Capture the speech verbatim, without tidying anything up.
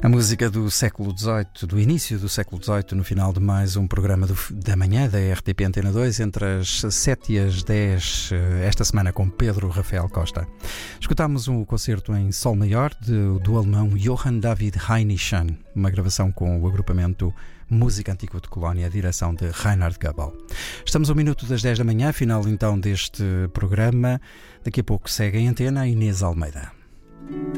A música do século dezoito, do início do século dezoito, no final de mais um programa do, da manhã da R T P Antena dois, entre as sete e as dez, esta semana com Pedro Rafael Costa. Escutámos um concerto em Sol maior de, do alemão Johann David Heinichen, uma gravação com o agrupamento Música Antiga de Colónia, a direção de Reinhard Goebel. Estamos a um minuto das dez da manhã, final então deste programa. Daqui a pouco segue em antena a Inês Almeida.